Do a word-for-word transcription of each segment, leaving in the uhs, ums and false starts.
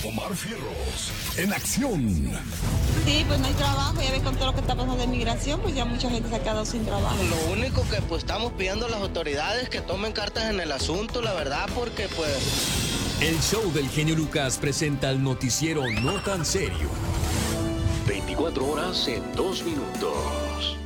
Omar Fierros, en acción. Sí, pues no hay trabajo, ya ves con todo lo que está pasando de migración, pues ya mucha gente se ha quedado sin trabajo. Lo único que pues estamos pidiendo a las autoridades que tomen cartas en el asunto, la verdad, porque pues... El show del genio Lucas presenta el noticiero no tan serio. veinticuatro horas en dos minutos.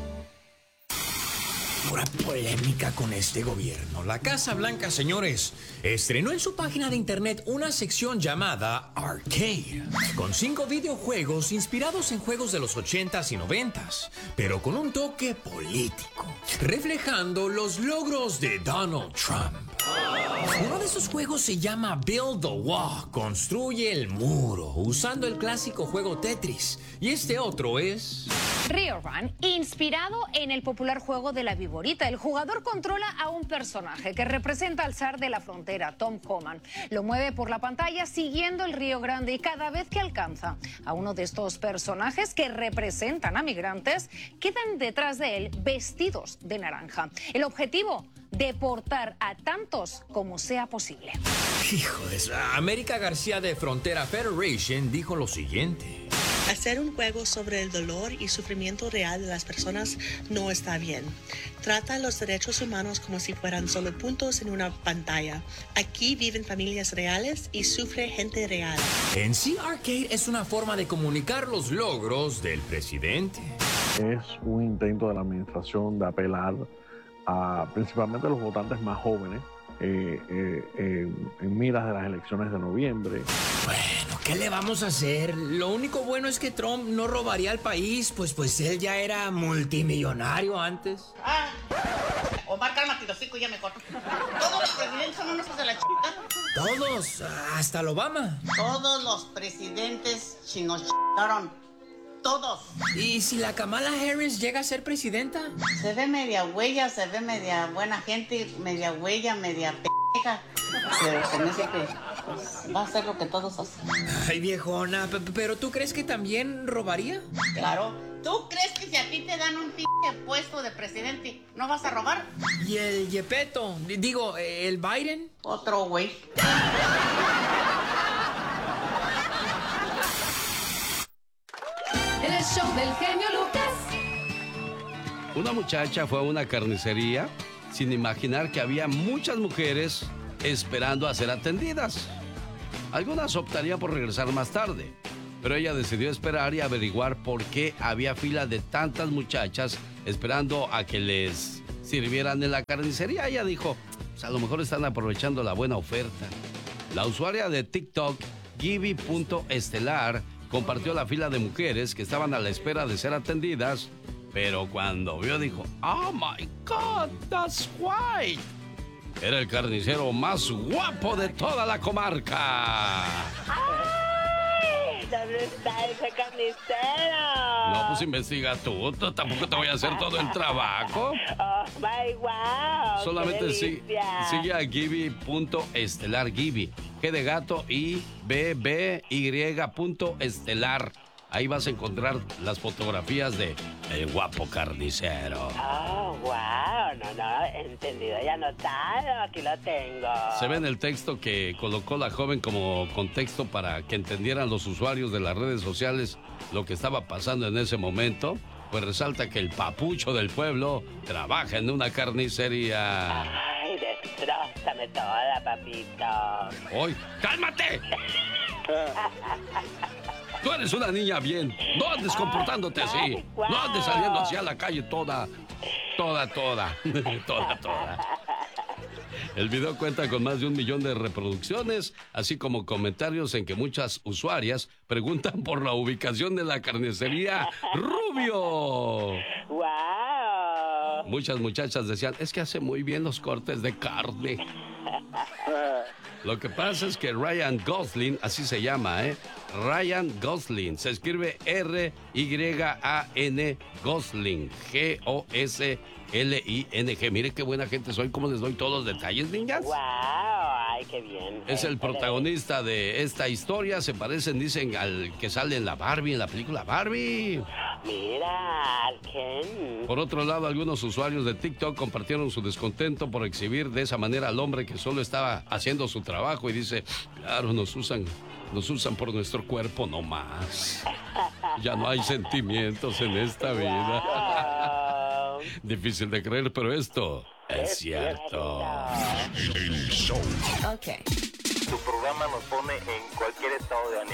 Pura polémica con este gobierno. La Casa Blanca, señores, estrenó en su página de internet una sección llamada Arcade, con cinco videojuegos inspirados en juegos de los ochentas y noventas, pero con un toque político, reflejando los logros de Donald Trump. Uno de esos juegos se llama Build the Wall, construye el muro, usando el clásico juego Tetris. Y este otro es... Rio Run, inspirado en el popular juego de la viborita. El jugador controla a un personaje que representa al zar de la frontera, Tom Homan. Lo mueve por la pantalla siguiendo el Río Grande y cada vez que alcanza a uno de estos personajes que representan a migrantes, quedan detrás de él vestidos de naranja. El objetivo, deportar a tantos como sea posible. Hijo de eso. América García de Frontera Federation dijo lo siguiente. Hacer un juego sobre el dolor y sufrimiento real de las personas no está bien. Trata los derechos humanos como si fueran solo puntos en una pantalla. Aquí viven familias reales y sufre gente real. En sí, Arcade es una forma de comunicar los logros del presidente. Es un intento de la administración de apelar a principalmente a los votantes más jóvenes eh, eh, eh, en miras de las elecciones de noviembre. Bueno, ¿qué le vamos a hacer? Lo único bueno es que Trump no robaría el país, pues, pues él ya era multimillonario antes. Ah, Omar, cálmate, los cinco ya mejor. Todos los presidentes son unos hijos de la chica. Todos, hasta el Obama. Todos los presidentes chinos chicaron. Todos. ¿Y si la Kamala Harris llega a ser presidenta? Se ve media huella, se ve media buena gente, media huella, media p***. Pero se me dice que pues, va a hacer lo que todos hacen. Ay, viejona, ¿pero tú crees que también robaría? Claro. ¿Tú crees que si a ti te dan un p*** puesto de presidente, no vas a robar? ¿Y el Yepeto? Digo, ¿el Biden? Otro güey. El show del genio Lucas. Una muchacha fue a una carnicería sin imaginar que había muchas mujeres esperando a ser atendidas. Algunas optarían por regresar más tarde, pero ella decidió esperar y averiguar por qué había fila de tantas muchachas esperando a que les sirvieran en la carnicería. Ella dijo, pues a lo mejor están aprovechando la buena oferta. La usuaria de TikTok, Gibby punto estelar, compartió la fila de mujeres que estaban a la espera de ser atendidas, pero cuando vio dijo, ¡Oh, my God, that's white! Era el carnicero más guapo de toda la comarca. ¡Ay! ¿Dónde está ese carnicero? No, pues investiga tú, tú tampoco te voy a hacer todo el trabajo. ¡Oh, my wow! Solamente sí, sigue a Gibby punto estelar, Gibby, G de gato y B B Y punto estelar. Ahí vas a encontrar las fotografías de el guapo carnicero. ¡Oh, wow! No, no, entendido y anotado. Aquí lo tengo. Se ve en el texto que colocó la joven como contexto para que entendieran los usuarios de las redes sociales lo que estaba pasando en ese momento. Pues resalta que el papucho del pueblo trabaja en una carnicería. ¡Ay, destrózame toda, papito! ¡Oy! ¡Cálmate! Tú eres una niña bien. No andes comportándote así. No andes saliendo hacia la calle toda, toda, toda, toda, toda. El video cuenta con más de un millón de reproducciones, así como comentarios en que muchas usuarias preguntan por la ubicación de la carnicería Rubio. ¡Wow! Muchas muchachas decían, es que hace muy bien los cortes de carne. Lo que pasa es que Ryan Gosling, así se llama, ¿eh? Ryan Gosling, se escribe R Y A N Gosling, G O S L I N G. Mire qué buena gente soy, cómo les doy todos los detalles, niñas. ¡Wow! ¡Ay, qué bien! Es el protagonista de esta historia, se parecen, dicen, al que sale en la Barbie, en la película Barbie. Mira, al Ken. Por otro lado, algunos usuarios de TikTok compartieron su descontento por exhibir de esa manera al hombre que solo estaba haciendo su trabajo y dice, claro, nos usan Nos usan por nuestro cuerpo nomás. Ya no hay sentimientos en esta vida. Difícil de creer, pero esto es cierto. El show. Ok. Tu programa nos pone en cualquier estado de ánimo.